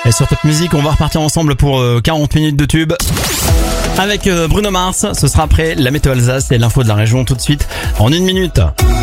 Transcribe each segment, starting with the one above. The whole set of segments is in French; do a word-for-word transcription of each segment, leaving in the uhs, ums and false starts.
Et sur Top Music, on va repartir ensemble pour quarante minutes de tube. Avec Bruno Mars, ce sera après la météo Alsace et l'info de la région tout de suite en une minute.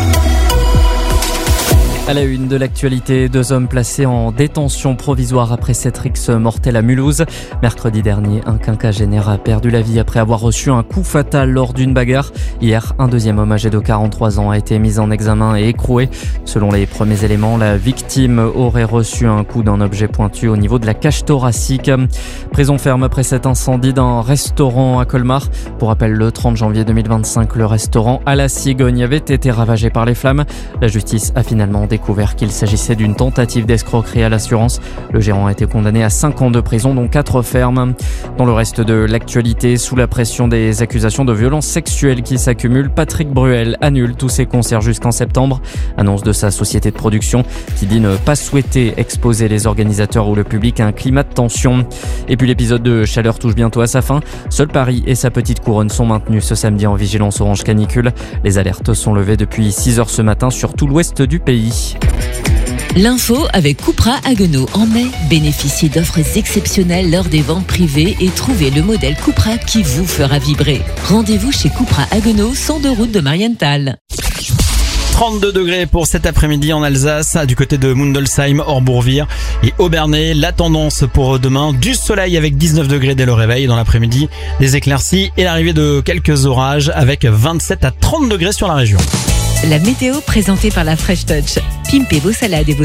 À la une de l'actualité, deux hommes placés en détention provisoire après cette rixe mortelle à Mulhouse. Mercredi dernier, un quinquagénaire a perdu la vie après avoir reçu un coup fatal lors d'une bagarre. Hier, un deuxième homme âgé de quarante-trois ans a été mis en examen et écroué. Selon les premiers éléments, la victime aurait reçu un coup d'un objet pointu au niveau de la cage thoracique. Prison ferme après cet incendie d'un restaurant à Colmar. Pour rappel, le trente janvier deux mille vingt-cinq, le restaurant à la Cigogne avait été ravagé par les flammes. La justice a finalement découvert qu'il s'agissait d'une tentative d'escroquerie à l'assurance. Le gérant a été condamné à cinq ans de prison, dont quatre fermes. Dans le reste de l'actualité, sous la pression des accusations de violences sexuelles qui s'accumulent, Patrick Bruel annule tous ses concerts jusqu'en septembre. Annonce de sa société de production qui dit ne pas souhaiter exposer les organisateurs ou le public à un climat de tension. Et puis l'épisode de chaleur touche bientôt à sa fin. Seul Paris et sa petite couronne sont maintenus ce samedi en vigilance orange canicule. Les alertes sont levées depuis six heures ce matin sur tout l'ouest du pays. L'info avec Cupra Haguenau. En mai, bénéficiez d'offres exceptionnelles lors des ventes privées et trouvez le modèle Cupra qui vous fera vibrer. Rendez-vous chez Cupra Haguenau, cent deux route de Marienthal. trente-deux degrés pour cet après-midi en Alsace, du côté de Mundelsheim, Orbourvire et Obernai. La tendance pour demain, du soleil avec dix-neuf degrés dès le réveil. Dans l'après-midi, des éclaircies et l'arrivée de quelques orages avec vingt-sept à trente degrés sur la région. La météo présentée par la Fresh Touch. Pimpez vos salades et vos